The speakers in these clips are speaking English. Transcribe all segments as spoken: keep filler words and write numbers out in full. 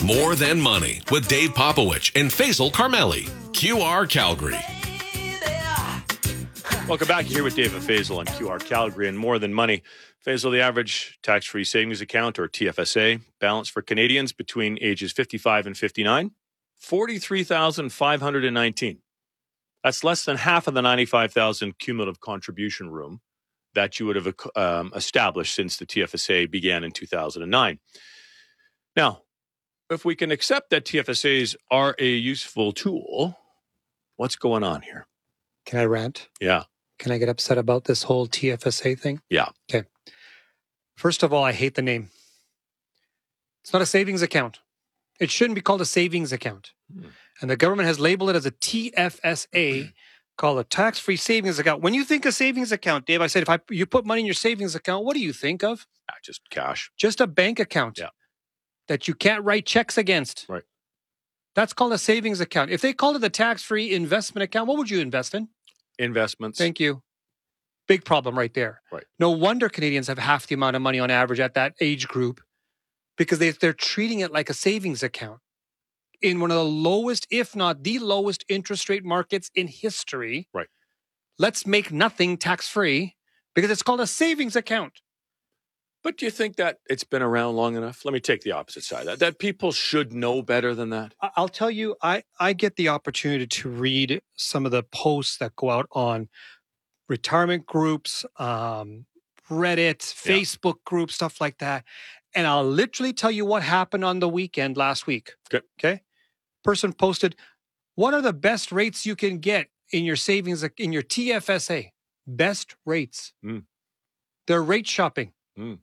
More Than Money with Dave Popowich and Faisal Carmeli. Q R Calgary. Welcome back. You're here with Dave and Faisal on Q R Calgary and More Than Money. Faisal, the average tax-free savings account, or T F S A, balance for Canadians between ages fifty-five and fifty-nine, forty-three thousand five hundred nineteen. That's less than half of the ninety-five thousand cumulative contribution room that you would have um, established since the T F S A began in two thousand nine. Now, if we can accept that T F S As are a useful tool, what's going on here? Can I rant? Yeah. Can I get upset about this whole T F S A thing? Yeah. Okay. First of all, I hate the name. It's not a savings account. It shouldn't be called a savings account. Hmm. And the government has labeled it as a T F S A, called a tax-free savings account. When you think of savings account, Dave, I said, if I, you put money in your savings account, what do you think of? Ah, just cash. Just a bank account. Yeah. That you can't write checks against. Right. That's called a savings account. If they called it a tax-free investment account, what would you invest in? Investments. Thank you. Big problem right there. Right. No wonder Canadians have half the amount of money on average at that age group, because they, they're treating it like a savings account in one of the lowest, if not the lowest interest rate markets in history. Right. Let's make nothing tax-free because it's called a savings account. But do you think that it's been around long enough? Let me take the opposite side. That, that people should know better than that. I'll tell you, I, I get the opportunity to read some of the posts that go out on retirement groups, um, Reddit, Facebook yeah. groups, stuff like that. And I'll literally tell you what happened on the weekend last week. Okay. Okay. Person posted, what are the best rates you can get in your savings, in your T F S A? Best rates. Mm. They're rate shopping. Mm.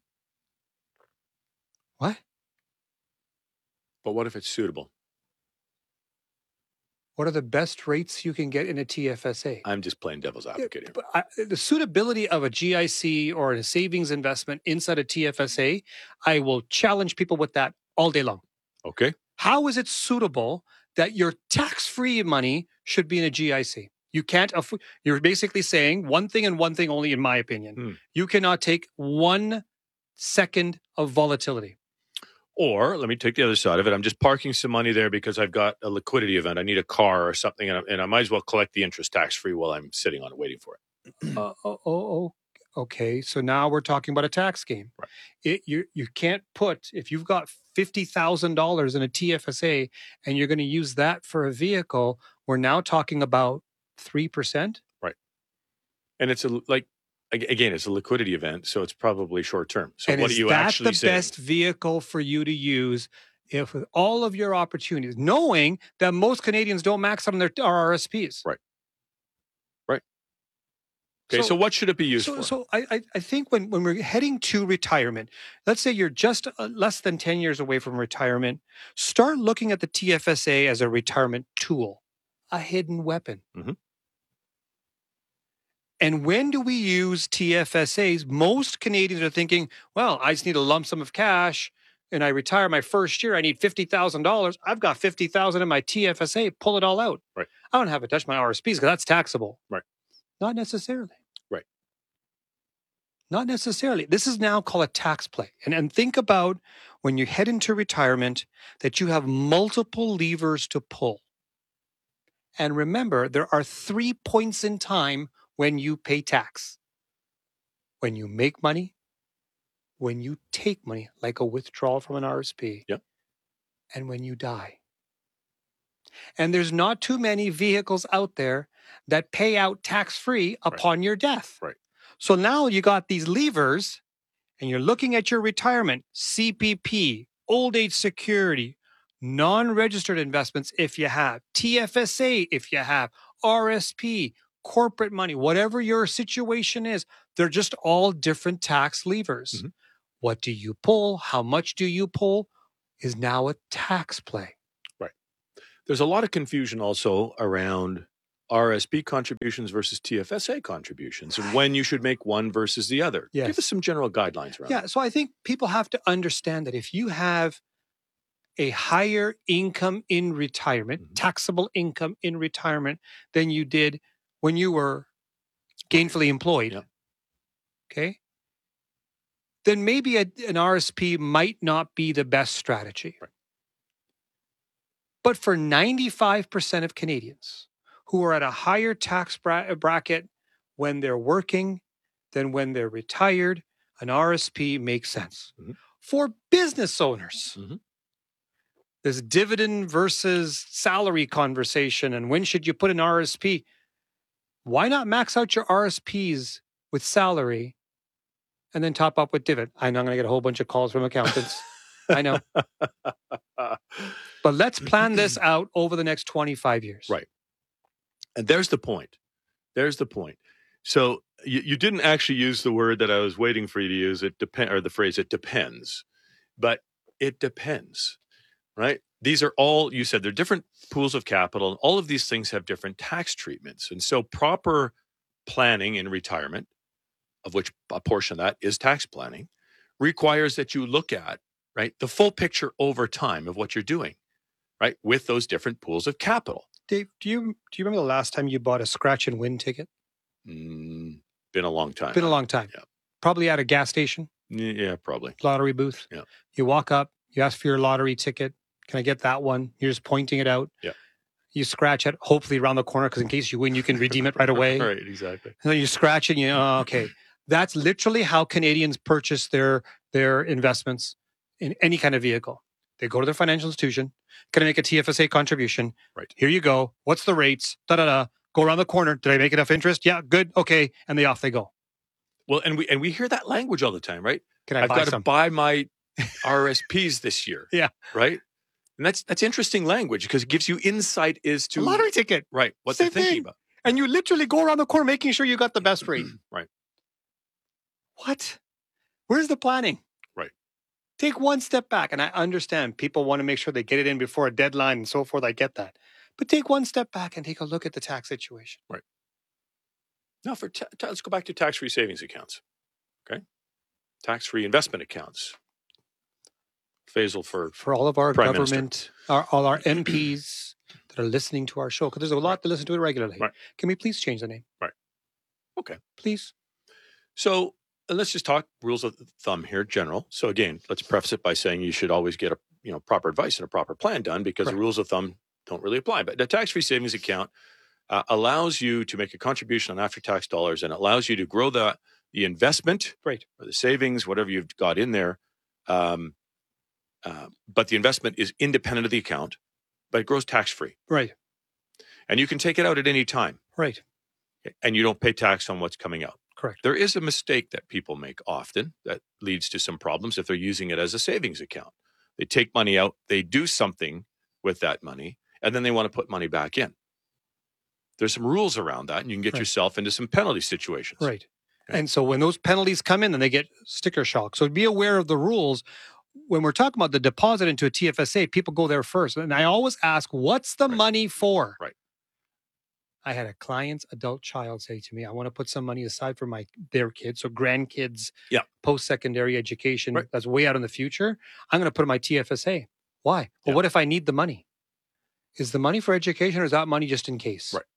What? But what if it's suitable? What are the best rates you can get in a T F S A? I'm just playing devil's advocate here. But I, the suitability of a G I C or a savings investment inside a T F S A, I will challenge people with that all day long. Okay. How is it suitable that your tax-free money should be in a G I C? You can't, aff- you're basically saying one thing and one thing only, in my opinion. Hmm. You cannot take one second of volatility. Or let me take the other side of it. I'm just parking some money there because I've got a liquidity event. I need a car or something, and I, and I might as well collect the interest tax-free while I'm sitting on it waiting for it. uh, oh, oh, okay. So now we're talking about a tax game. Right. It, you, you can't put, if you've got fifty thousand dollars in a T F S A and you're going to use that for a vehicle, we're now talking about three percent. Right. And it's a, like, again, it's a liquidity event, so it's probably short term. So and what are you actually saying? saying? Is that the best vehicle for you to use if with all of your opportunities, knowing that most Canadians don't max out on their R R S Ps? Right. Right. Okay, so, so what should it be used so, for? So I, I think when, when we're heading to retirement, let's say you're just uh, less than ten years away from retirement, start looking at the T F S A as a retirement tool, a hidden weapon. Mm-hmm. And when do we use T F S As? Most Canadians are thinking, well, I just need a lump sum of cash and I retire my first year. I need fifty thousand dollars. I've got fifty thousand dollars in my T F S A. Pull it all out. Right. I don't have to touch my R S Ps because that's taxable. Right. Not necessarily. Right. Not necessarily. This is now called a tax play. And, and think about when you head into retirement that you have multiple levers to pull. And remember, there are three points in time when you pay tax. When you make money, when you take money, like a withdrawal from an R S P, yep. and when you die. And there's not too many vehicles out there that pay out tax-free upon right. your death. Right. So now you got these levers, and you're looking at your retirement, C P P, old age security, non-registered investments if you have, T F S A if you have, R S P, corporate money, whatever your situation is, they're just all different tax levers. Mm-hmm. What do you pull? How much do you pull? Is now a tax play. Right. There's a lot of confusion also around R S P contributions versus T F S A contributions and when you should make one versus the other. Yes. Give us some general guidelines around Yeah, that. so I think people have to understand that if you have a higher income in retirement, mm-hmm. taxable income in retirement than you did when you were gainfully employed, yep. okay, then maybe a, an R S P might not be the best strategy. Right. But for ninety-five percent of Canadians who are at a higher tax bra- bracket when they're working than when they're retired, an R S P makes sense. Mhm. For business owners, Mhm. this dividend versus salary conversation and when should you put an R S P? Why not max out your R S Ps with salary and then top up with dividend? I know I'm going to get a whole bunch of calls from accountants. I know. But let's plan this out over the next twenty-five years. Right. And there's the point. There's the point. So you, you didn't actually use the word that I was waiting for you to use. It depend, or the phrase "it depends," but it depends, right? These are all, you said, they're different pools of capital. All of these things have different tax treatments, and so proper planning in retirement, of which a portion of that is tax planning, requires that you look at right the full picture over time of what you're doing, right, with those different pools of capital. Dave, do you do you remember the last time you bought a scratch and win ticket? Mm, been a long time. Been a long time. Yeah. Probably at a gas station, Yeah, probably. lottery booth. Yeah. You walk up, you ask for your lottery ticket. Can I get that one? You're just pointing it out. Yeah. You scratch it, hopefully around the corner, because in case you win, you can redeem it right away. Right, exactly. And then you scratch it and you, oh, okay. That's literally how Canadians purchase their their investments in any kind of vehicle. They go to their financial institution. Can I make a T F S A contribution? Right. Here you go. What's the rates? Da da da. Go around the corner. Did I make enough interest? Yeah, good. Okay. And they off they go. Well, and we and we hear that language all the time, right? Can I I've buy got to some? buy my R S Ps this year. Yeah. Right? And that's that's interesting language because it gives you insight as to A lottery ticket. right, what Same they're thinking thing. about. And you literally go around the corner making sure you got the best rate. Right. What? Where's the planning? Right. Take one step back. And I understand people want to make sure they get it in before a deadline and so forth. I get that. But take one step back and take a look at the tax situation. Right. Now, for ta- ta- let's go back to tax-free savings accounts. Okay. Tax-free investment accounts. Faisal for For all of our Prime government, our, all our M Ps that are listening to our show, because there's a lot to listen to it regularly. Right. Can we please change the name? Right. Okay. Please. So uh, let's just talk rules of thumb here, general. So again, let's preface it by saying you should always get a you know proper advice and a proper plan done because Correct. the rules of thumb don't really apply. But the tax-free savings account uh, allows you to make a contribution on after-tax dollars and allows you to grow the the investment, Right. or the savings, whatever you've got in there. Um, uh, but the investment is independent of the account, but it grows tax-free, Right. and you can take it out at any time, Right. and you don't pay tax on what's coming out. Correct. There is a mistake that people make often that leads to some problems if they're using it as a savings account. They take money out, they do something with that money, and then they want to put money back in. There's some rules around that, and you can get Right. yourself into some penalty situations. Right. Okay. And so when those penalties come in, then they get sticker shock. So be aware of the rules. When we're talking about the deposit into a T F S A, people go there first. And I always ask, what's the Right. money for? Right. I had a client's adult child say to me, I want to put some money aside for my their kids, so grandkids, Yeah. post-secondary education Right. that's way out in the future. I'm going to put in my T F S A. Why? Well, Yeah. what if I need the money? Is the money for education or is that money just in case? Right.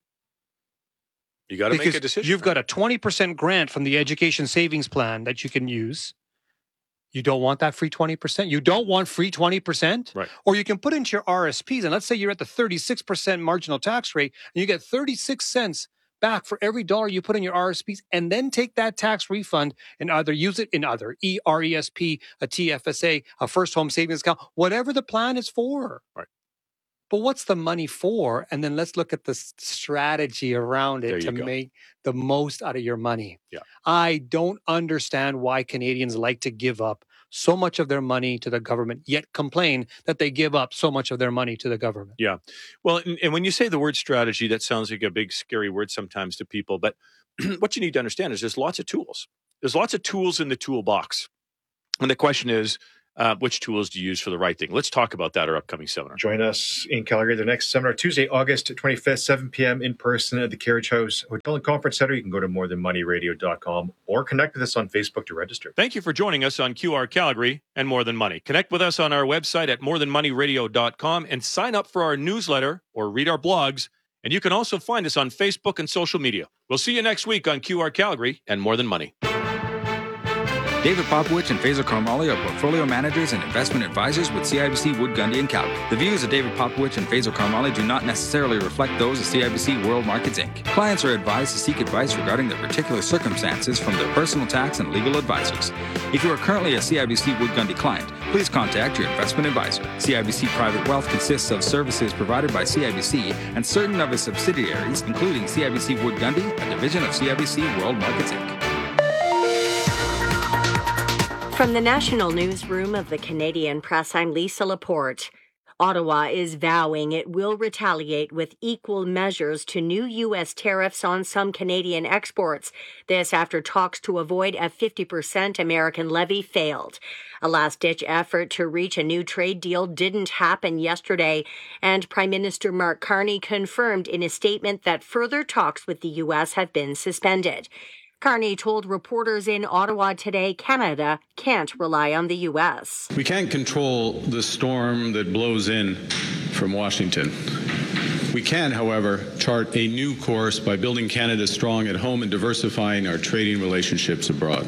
You got to make Because a decision. you've got a twenty percent grant from the education savings plan that you can use. You don't want that free twenty percent. You don't want free twenty percent. Right. Or you can put into your R S Ps. And let's say you're at the thirty-six percent marginal tax rate and you get thirty-six cents back for every dollar you put in your R S Ps and then take that tax refund and either use it in other E R E S P, a T F S A, a first home savings account, whatever the plan is for. Right. But what's the money for? And then let's look at the s- strategy around There it you to go. make the most out of your money. Yeah. I don't understand why Canadians like to give up so much of their money to the government, yet complain that they give up so much of their money to the government. Yeah. Well, and, and when you say the word strategy, that sounds like a big, scary word sometimes to people. But what you need to understand is there's lots of tools. There's lots of tools in the toolbox. And the question is, uh, which tools do you use for the right thing? Let's talk about that at our upcoming seminar. Join us in Calgary the next seminar, Tuesday, August twenty-fifth, seven p.m. in person at the Carriage House Hotel and Conference Center. You can go to more than money radio dot com or connect with us on Facebook to register. Thank you for joining us on Q R Calgary and More Than Money. Connect with us on our website at more than money radio dot com and sign up for our newsletter or read our blogs. And you can also find us on Facebook and social media. We'll see you next week on Q R Calgary and More Than Money. David Popowich and Faisal Karmali are portfolio managers and investment advisors with C I B C Wood Gundy in Calgary. The views of David Popowich and Faisal Karmali do not necessarily reflect those of C I B C World Markets Incorporated. Clients are advised to seek advice regarding their particular circumstances from their personal tax and legal advisors. If you are currently a C I B C Wood Gundy client, please contact your investment advisor. C I B C Private Wealth consists of services provided by C I B C and certain of its subsidiaries, including C I B C Wood Gundy, a division of C I B C World Markets Incorporated. From the National Newsroom of the Canadian Press, I'm Lisa Laporte. Ottawa is vowing it will retaliate with equal measures to new U S tariffs on some Canadian exports. This after talks to avoid a fifty percent American levy failed. A last-ditch effort to reach a new trade deal didn't happen yesterday, and Prime Minister Mark Carney confirmed in a statement that further talks with the U S have been suspended. Carney told reporters in Ottawa today Canada can't rely on the U S. We can't control the storm that blows in from Washington. We can, however, chart a new course by building Canada strong at home and diversifying our trading relationships abroad.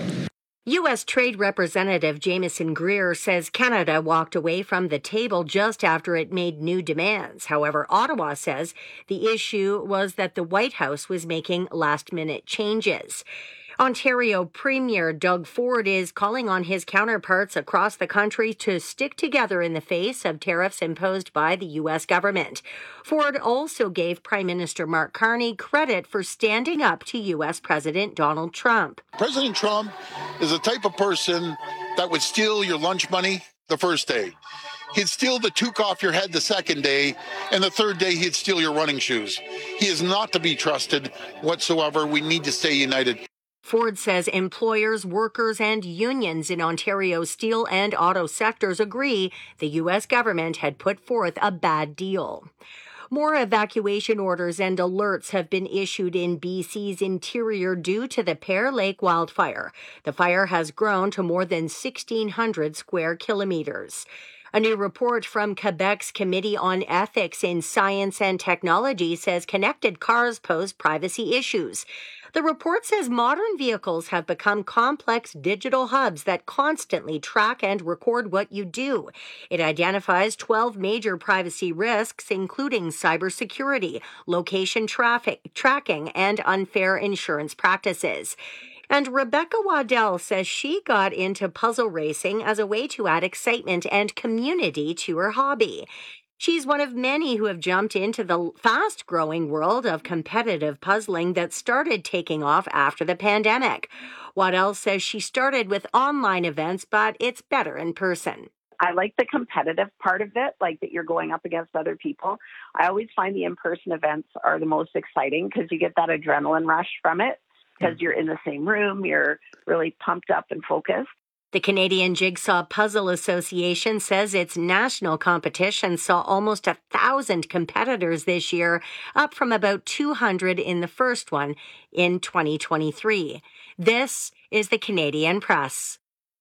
U S. Trade Representative Jameson Greer says Canada walked away from the table just after it made new demands. However, Ottawa says the issue was that the White House was making last-minute changes. Ontario Premier Doug Ford is calling on his counterparts across the country to stick together in the face of tariffs imposed by the U S government. Ford also gave Prime Minister Mark Carney credit for standing up to U S President Donald Trump. President Trump is the type of person that would steal your lunch money the first day. He'd steal the toque off your head the second day, and the third day he'd steal your running shoes. He is not to be trusted whatsoever. We need to stay united. Ford says employers, workers, and unions in Ontario's steel and auto sectors agree the U S government had put forth a bad deal. More evacuation orders and alerts have been issued in B C's interior due to the Pear Lake wildfire. The fire has grown to more than sixteen hundred square kilometers. A new report from Quebec's Committee on Ethics in Science and Technology says connected cars pose privacy issues. The report says modern vehicles have become complex digital hubs that constantly track and record what you do. It identifies twelve major privacy risks, including cybersecurity, location traffic tracking, and unfair insurance practices. And Rebecca Waddell says she got into puzzle racing as a way to add excitement and community to her hobby. She's one of many who have jumped into the fast-growing world of competitive puzzling that started taking off after the pandemic. Waddell says she started with online events, but it's better in person. I like the competitive part of it, like that you're going up against other people. I always find the in-person events are the most exciting because you get that adrenaline rush from it because you're in the same room, you're really pumped up and focused. The Canadian Jigsaw Puzzle Association says its national competition saw almost a thousand competitors this year, up from about two hundred in the first one in twenty twenty-three. This is the Canadian Press.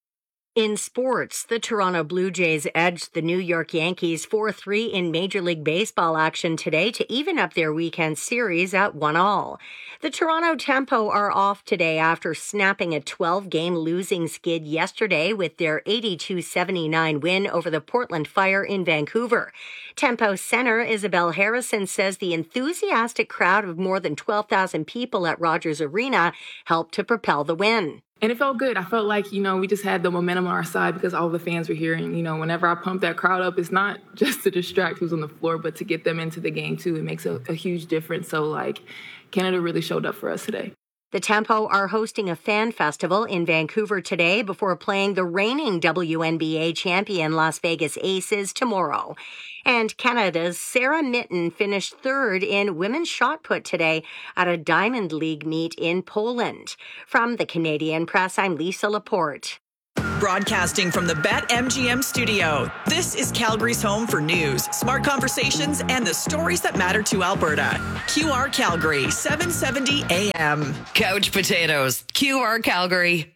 In sports, the Toronto Blue Jays edged the New York Yankees four three in Major League Baseball action today to even up their weekend series at one all. The Toronto Tempo are off today after snapping a twelve-game losing skid yesterday with their eighty-two seventy-nine win over the Portland Fire in Vancouver. Tempo center Isabel Harrison says the enthusiastic crowd of more than twelve thousand people at Rogers Arena helped to propel the win. And it felt good. I felt like, you know, we just had the momentum on our side because all the fans were here. And, you know, whenever I pump that crowd up, it's not just to distract who's on the floor, but to get them into the game, too. It makes a, a huge difference. So, like, Canada really showed up for us today. The Tempo are hosting a fan festival in Vancouver today before playing the reigning W N B A champion Las Vegas Aces tomorrow. And Canada's Sarah Mitten finished third in women's shot put today at a Diamond League meet in Poland. From the Canadian Press, I'm Lisa Laporte. Broadcasting from the BetMGM studio, this is Calgary's home for news, smart conversations, and the stories that matter to Alberta. Q R Calgary, seven seventy A M. Couch Potatoes, Q R Calgary.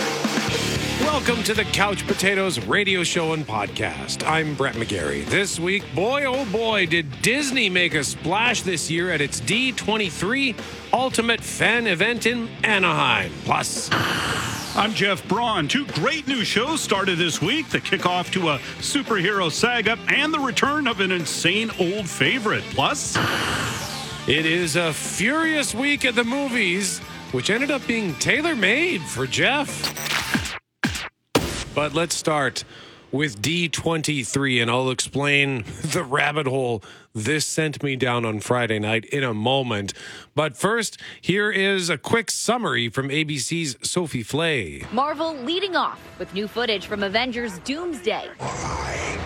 Welcome to the Couch Potatoes radio show and podcast. I'm Brett McGarry. This week, boy, oh boy, did Disney make a splash this year at its D twenty-three Ultimate Fan event in Anaheim. Plus, I'm Jeff Braun. Two great new shows started this week. The kickoff to a superhero saga and the return of an insane old favorite. Plus, it is a furious week at the movies, which ended up being tailor-made for Jeff. But let's start with D twenty-three, and I'll explain the rabbit hole this sent me down on Friday night in a moment. But first, here is a quick summary from A B C's Sophie Flay. Marvel leading off with new footage from Avengers Doomsday. I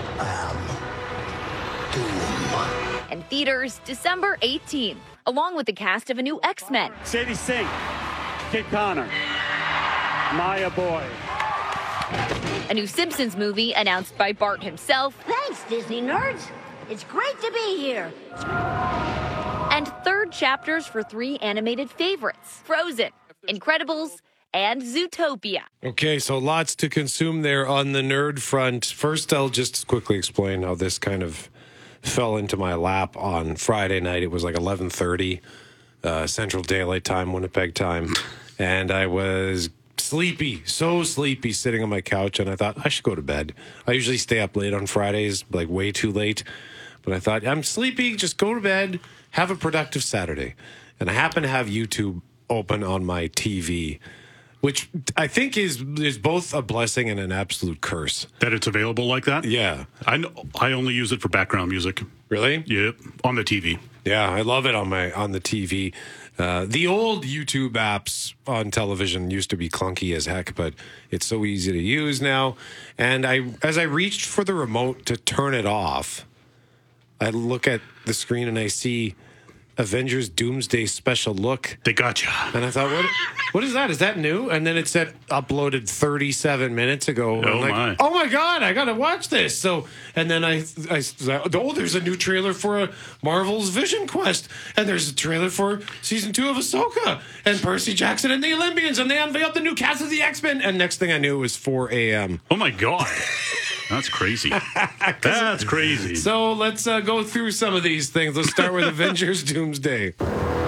am Doom. And theaters December eighteenth, along with the cast of a new X-Men. Sadie Sink, Kid Connor, Maya Boy. A new Simpsons movie announced by Bart himself. Thanks, Disney nerds. It's great to be here. And third chapters for three animated favorites: Frozen, Incredibles, and Zootopia. Okay, so lots to consume there on the nerd front. First, I'll just quickly explain how this kind of fell into my lap on Friday night. It was like eleven thirty uh, Central Daylight Time, Winnipeg time, and I was sleepy, so sleepy, sitting on my couch, and I thought I should go to bed. I usually stay up late on Fridays, like way too late, but I thought I'm sleepy, just go to bed, have a productive Saturday. And I happen to have YouTube open on my T V, which I think is is both a blessing and an absolute curse. That it's available like that? Yeah. I know, I only use it for background music. Really? Yep, on the T V. Yeah, I love it on my on the T V. Uh, the old YouTube apps on television used to be clunky as heck, but it's so easy to use now. And I, as I reached for the remote to turn it off, I look at the screen and I see Avengers Doomsday Special Look. They got you. And I thought, what what is that? Is that new? And then it said uploaded thirty-seven minutes ago. Oh, I'm like, my. Oh, my God, I got to watch this. So, and then I, I, oh, there's a new trailer for a Marvel's Vision Quest. And there's a trailer for season two of Ahsoka. And Percy Jackson and the Olympians. And they unveiled the new cast of the X-Men. And next thing I knew, it was four a.m. Oh, my God. That's crazy. That's crazy. So let's uh, go through some of these things. Let's start with Avengers Doomsday.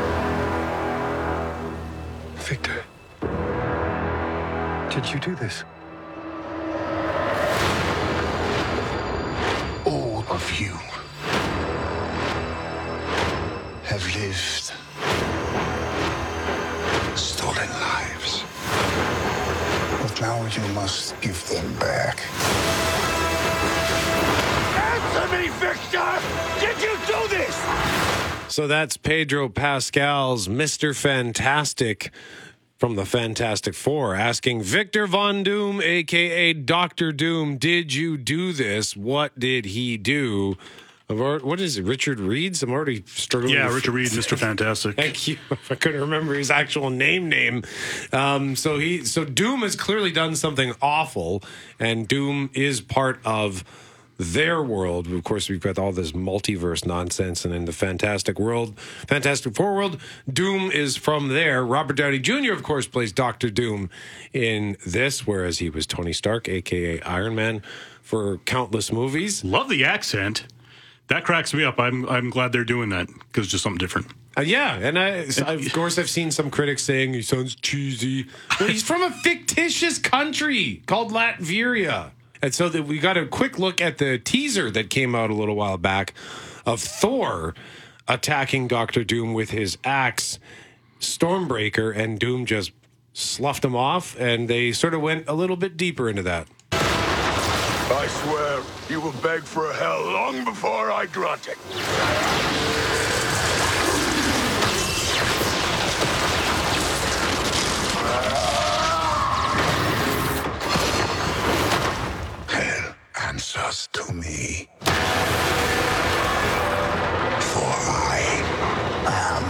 Victor, did you do this? All of you have lived, stolen lives. But now you must give them back. Answer me, Victor! Did you do this? So that's Pedro Pascal's Mister Fantastic from the Fantastic Four asking Victor Von Doom, a k a. Doctor Doom, did you do this? What did he do? What is it, Richard Reed's? I'm already struggling. Yeah, with Richard Reed, Mister Fantastic. Thank you. I couldn't remember his actual name name. Um, so he, so Doom has clearly done something awful, and Doom is part of their world. Of course, we've got all this multiverse nonsense, and in the Fantastic World, Fantastic Four world, Doom is from there. Robert Downey Junior, of course, plays Doctor Doom in this, whereas he was Tony Stark, a k a. Iron Man, for countless movies. Love the accent. That cracks me up. I'm I'm glad they're doing that because it's just something different. Uh, yeah, and I, so of course I've seen some critics saying he sounds cheesy. But he's from a fictitious country called Latveria. And so that we got a quick look at the teaser that came out a little while back of Thor attacking Doctor Doom with his axe, Stormbreaker, and Doom just sloughed him off, and they sort of went a little bit deeper into that. I swear you will beg for a hell long before I grant it. Hell answers to me. For I am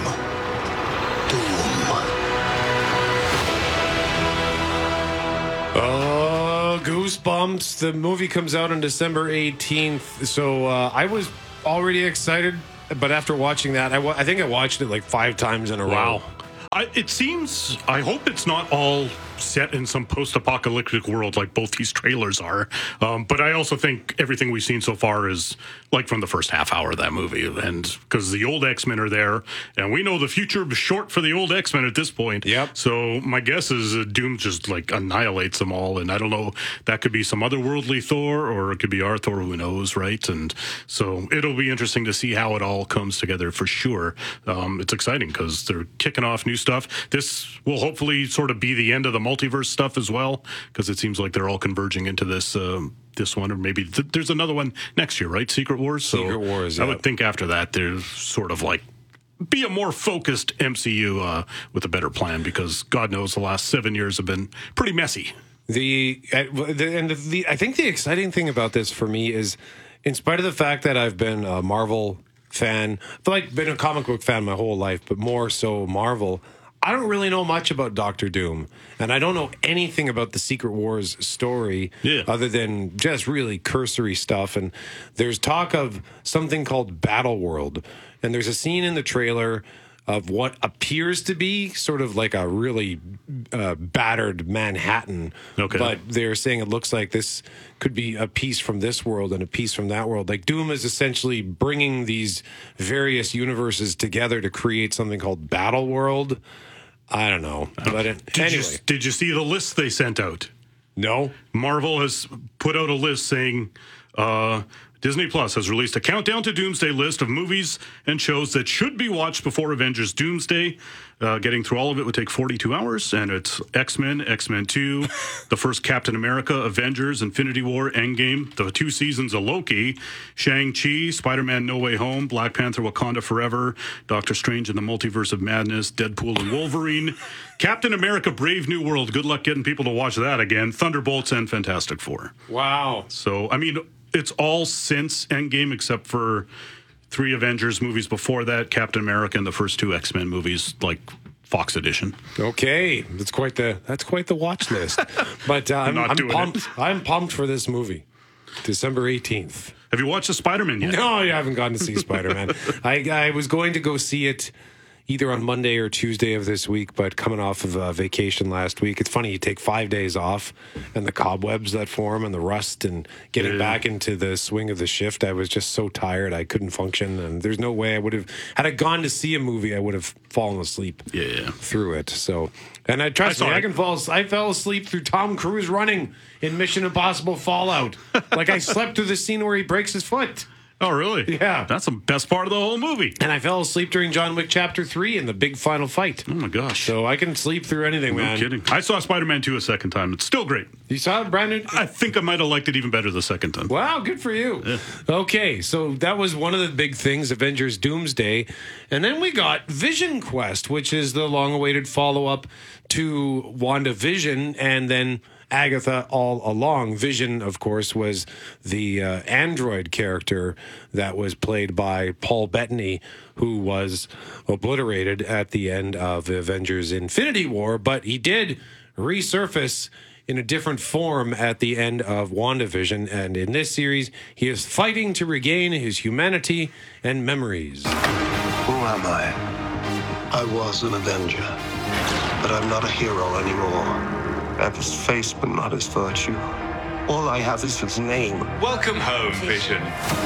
Doom. Oh, goosebumps. The movie comes out on December eighteenth. So uh, I was already excited, but after watching that, I, wa- I think I watched it like five times in a row. Wow. I, it seems, I hope it's not all set in some post-apocalyptic world like both these trailers are. Um, but I also think everything we've seen so far is like from the first half hour of that movie. And because the old X-Men are there, and we know the future is short for the old X-Men at this point. Yep. So my guess is uh, Doom just like annihilates them all. And I don't know, that could be some otherworldly Thor, or it could be our Thor, who knows, right? And so it'll be interesting to see how it all comes together for sure. Um, it's exciting because they're kicking off new stuff. This will hopefully sort of be the end of the multiverse stuff as well, because it seems like they're all converging into this um, this one, or maybe th- there's another one next year, right? Secret Wars. So Secret Wars. I Yeah. would think after that there's sort of like be a more focused M C U uh, with a better plan, because God knows the last seven years have been pretty messy. The, uh, the and the, the I think the exciting thing about this for me is, in spite of the fact that I've been a Marvel fan, I've like been a comic book fan my whole life, but more so Marvel, I don't really know much about Doctor Doom, and I don't know anything about the Secret Wars story yeah. other than just really cursory stuff. And there's talk of something called Battle World, and there's a scene in the trailer of what appears to be sort of like a really uh, battered Manhattan. Okay. But they're saying it looks like this could be a piece from this world and a piece from that world. Like Doom is essentially bringing these various universes together to create something called Battle World. I don't know. But it, did anyway. You, did you see the list they sent out? No. Marvel has put out a list saying uh, Disney Plus has released a countdown to Doomsday list of movies and shows that should be watched before Avengers Doomsday. Uh, getting through all of it would take forty-two hours, and it's X-Men, X-Men two, the first Captain America, Avengers, Infinity War, Endgame, the two seasons of Loki, Shang-Chi, Spider-Man No Way Home, Black Panther, Wakanda Forever, Doctor Strange and the Multiverse of Madness, Deadpool and Wolverine, Captain America Brave New World, good luck getting people to watch that again, Thunderbolts, and Fantastic Four. Wow. So, I mean, it's all since Endgame except for three Avengers movies before that, Captain America, and the first two X-Men movies, like Fox edition. Okay, that's quite the that's quite the watch list. But uh, I'm, Not I'm doing pumped. it. I'm pumped for this movie, December eighteenth. Have you watched the Spider-Man yet? No, I haven't gotten to see Spider-Man. I, I was going to go see it either on Monday or Tuesday of this week, but coming off of uh, vacation last week, it's funny, you take five days off and the cobwebs that form and the rust and getting Yeah. back into the swing of the shift, I was just so tired I couldn't function, and there's no way I would have, had I gone to see a movie, I would have fallen asleep yeah. through it. So, and I trust I me, saw I it. can fall, I fell asleep through Tom Cruise running in Mission Impossible Fallout. Like I slept through the scene where he breaks his foot. Oh, really? Yeah. That's the best part of the whole movie. And I fell asleep during John Wick Chapter three in the big final fight. Oh, my gosh. So I can sleep through anything, No man. kidding. I saw Spider-Man two a second time. It's still great. You saw it, Brandon? I think I might have liked it even better the second time. Wow, good for you. Yeah. Okay, so that was one of the big things, Avengers Doomsday. And then we got Vision Quest, which is the long-awaited follow-up to WandaVision, and then Agatha all along. Vision, of course, was the uh, android character that was played by Paul Bettany, who was obliterated at the end of Avengers Infinity War, but he did resurface in a different form at the end of WandaVision, and in this series, he is fighting to regain his humanity and memories. Who am I? I was an Avenger, but I'm not a hero anymore. I have his face, but not his virtue. All I have is his name. Welcome home, Vision.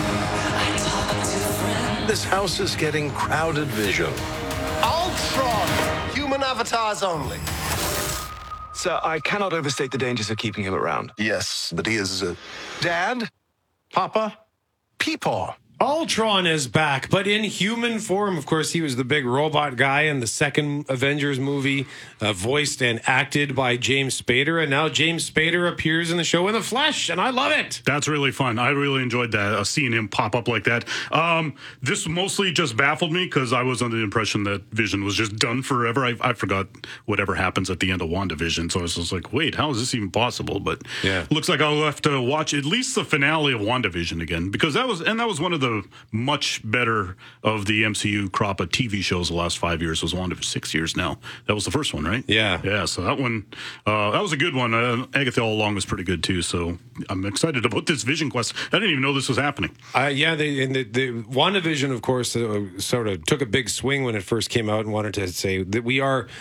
This house is getting crowded, Vision. Ultron! Human avatars only. Sir, I cannot overstate the dangers of keeping him around. Yes, but he is a... Dad? Papa? Peepaw. Ultron is back, but in human form. Of course, he was the big robot guy in the second Avengers movie, uh, voiced and acted by James Spader. And now James Spader appears in the show in the flesh, and I love it. That's really fun. I really enjoyed that, uh, seeing him pop up like that. Um, this mostly just baffled me because I was under the impression that Vision was just done forever. I, I forgot whatever happens at the end of WandaVision, so I was just like, wait, how is this even possible? But yeah, looks like I'll have to watch at least the finale of WandaVision again, because that was, and that was one of the much better of the M C U crop of T V shows the last five years. Was WandaVision, six years now. That was the first one, right? Yeah. Yeah, so that one, uh, that was a good one. Uh, Agatha All Along was pretty good, too, so I'm excited about this Vision Quest. I didn't even know this was happening. Uh, yeah, they, and the, the WandaVision, of course, uh, sort of took a big swing when it first came out and wanted to say that we are